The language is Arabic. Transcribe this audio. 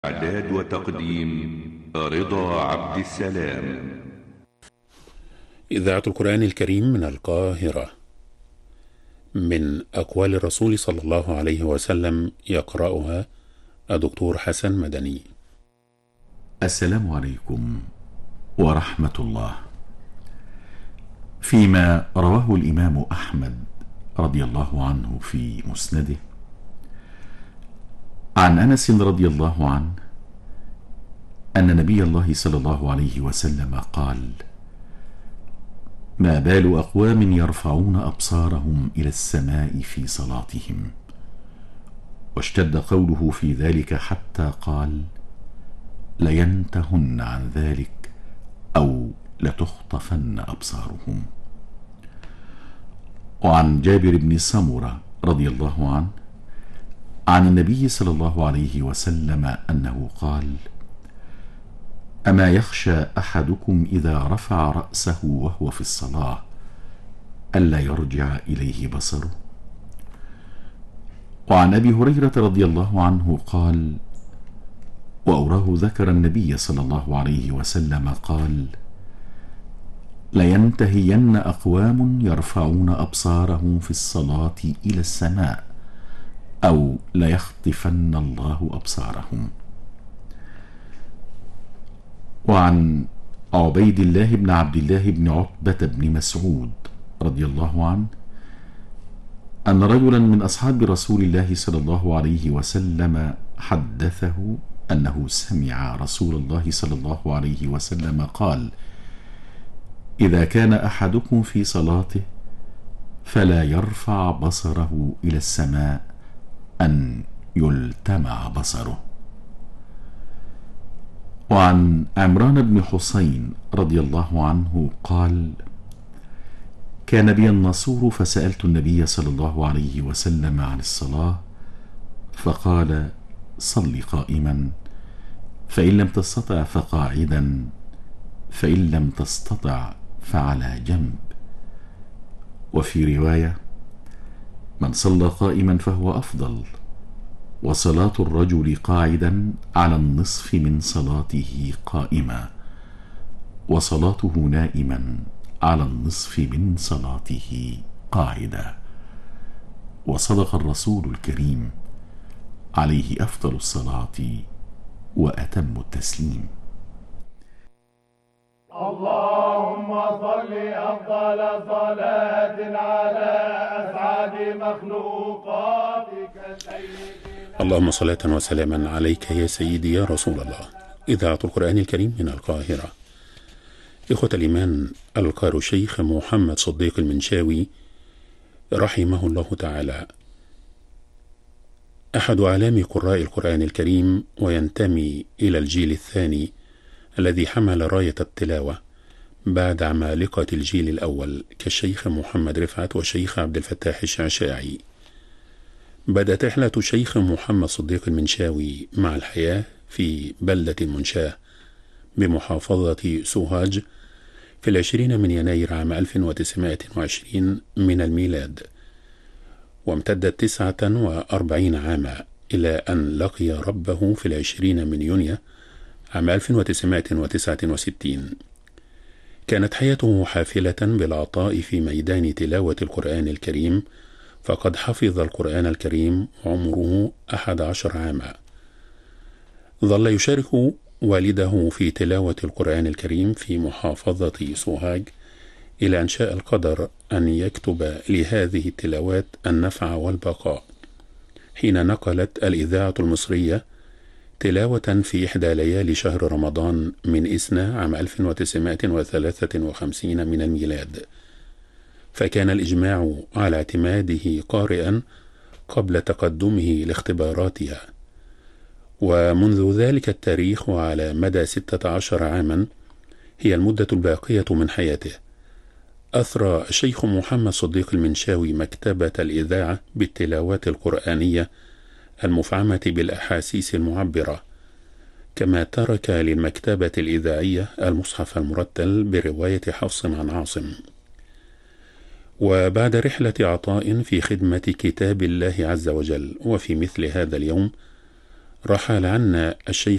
إعداد وتقديم رضا عبد السلام. إذاعة القرآن الكريم من القاهرة. من أقوال الرسول صلى الله عليه وسلم يقرأها الدكتور حسن مدني. السلام عليكم ورحمة الله. فيما رواه الإمام أحمد رضي الله عنه في مسنده عن أنس رضي الله عنه أن نبي الله صلى الله عليه وسلم قال: ما بال أقوام يرفعون أبصارهم إلى السماء في صلاتهم، واشتد قوله في ذلك حتى قال: لينتهن عن ذلك أو لتخطفن أبصارهم. وعن جابر بن سمرة رضي الله عنه عن النبي صلى الله عليه وسلم أنه قال: أما يخشى أحدكم إذا رفع رأسه وهو في الصلاة ألا يرجع إليه بصره؟ وعن أبي هريرة رضي الله عنه قال: وأوراه ذكر النبي صلى الله عليه وسلم قال: لينتهين أقوام يرفعون أبصارهم في الصلاة إلى السماء أو ليخطفن الله أبصارهم. وعن عبيد الله بن عبد الله بن عتبة بن مسعود رضي الله عنه أن رجلا من أصحاب رسول الله صلى الله عليه وسلم حدثه أنه سمع رسول الله صلى الله عليه وسلم قال: إذا كان أحدكم في صلاته فلا يرفع بصره إلى السماء أن يلتمع بصره. وعن عمران بن حسين رضي الله عنه قال: كان بي النصور فسألت النبي صلى الله عليه وسلم عن الصلاة فقال: صل قائما، فإن لم تستطع فقاعدا، فإن لم تستطع فعلى جنب. وفي رواية: من صلى قائما فهو أفضل، وصلاة الرجل قاعدا على النصف من صلاته قائما، وصلاته نائما على النصف من صلاته قاعدا. وصدق الرسول الكريم عليه أفضل الصلاة وأتم التسليم. اللهم صل أفضل صلاة على أسعد مخلوقاتك سيدنا. اللهم صلاة وسلاما عليك يا سيدي يا رسول الله. إذاعة القرآن الكريم من القاهرة. إخوة الإيمان، القارئ الشيخ محمد صديق المنشاوي رحمه الله تعالى أحد أعلام قراء القرآن الكريم، وينتمي إلى الجيل الثاني الذي حمل راية التلاوة بعد عمالقة الجيل الأول كالشيخ محمد رفعت والشيخ عبد الفتاح الشعشاعي. بدأت رحلة الشيخ محمد صديق المنشاوي مع الحياة في بلدة المنشاة بمحافظة سوهاج في 20 من يناير عام 1920 من الميلاد، وامتدت 49 عاما إلى أن لقي ربه في 20 من يونيو عام 1969. كانت حياته حافلة بالعطاء في ميدان تلاوة القرآن الكريم، فقد حفظ القرآن الكريم عمره 11 عاما. ظل يشارك والده في تلاوة القرآن الكريم في محافظة سوهاج إلى أن شاء القدر أن يكتب لهذه التلاوات النفع والبقاء، حين نقلت الإذاعة المصرية تلاوة في إحدى ليالي شهر رمضان من إسنا عام 1953 من الميلاد، فكان الإجماع على اعتماده قارئا قبل تقدمه لاختباراتها. ومنذ ذلك التاريخ وعلى مدى 16 عاما هي المدة الباقية من حياته، أثرى الشيخ محمد صديق المنشاوي مكتبة الإذاعة بالتلاوات القرآنية المفعمة بالأحاسيس المعبرة، كما ترك للمكتبة الإذاعية المصحف المرتل برواية حفص عن عاصم. وبعد رحلة عطاء في خدمة كتاب الله عز وجل، وفي مثل هذا اليوم رحل عنا الشيخ